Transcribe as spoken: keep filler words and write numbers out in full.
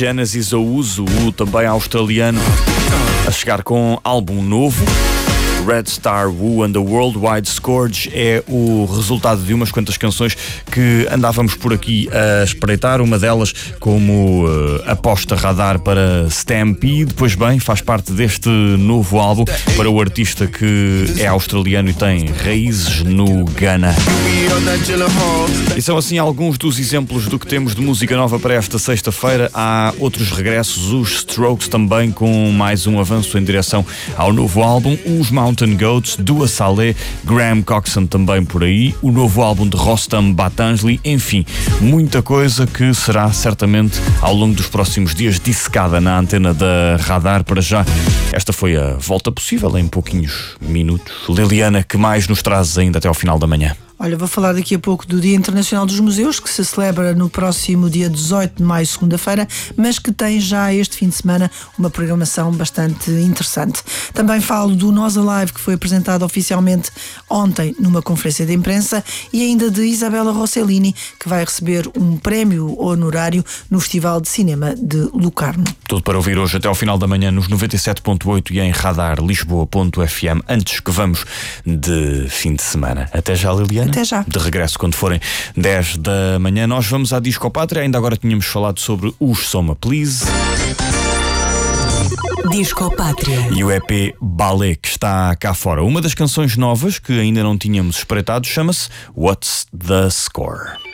Genesis Owusu, o também australiano, a chegar com álbum novo. Red Star Woo and the Worldwide Scourge é o resultado de umas quantas canções que andávamos por aqui a espreitar, uma delas como uh, aposta radar para Stampede. Pois bem, faz parte deste novo álbum para o artista que é australiano e tem raízes no Ghana. E são assim alguns dos exemplos do que temos de música nova para esta sexta-feira. Há outros regressos, os Strokes também com mais um avanço em direção ao novo álbum, os Mountain Goats, Dua Saleh, Graham Coxon também por aí, o novo álbum de Rostam Batanjli, enfim, muita coisa que será certamente ao longo dos próximos dias dissecada na antena da Radar. Para já, esta foi a volta possível em pouquinhos minutos. Liliana, que mais nos trazes ainda até ao final da manhã? Olha, vou falar daqui a pouco do Dia Internacional dos Museus, que se celebra no próximo dia dezoito de maio, segunda-feira, mas que tem já este fim de semana uma programação bastante interessante. Também falo do Nós Alive, que foi apresentado oficialmente ontem numa conferência de imprensa, e ainda de Isabella Rossellini, que vai receber um prémio honorário no Festival de Cinema de Locarno. Tudo para ouvir hoje até ao final da manhã nos noventa e sete ponto oito e em radar lisboa ponto f m, antes que vamos de fim de semana. Até já, Liliana. Até já. De regresso quando forem dez da manhã. Nós vamos à Disco Pátria. Ainda agora tínhamos falado sobre os Soma Please. Disco Pátria. E o E P Ballet, que está cá fora. Uma das canções novas que ainda não tínhamos espreitado chama-se What's the Score?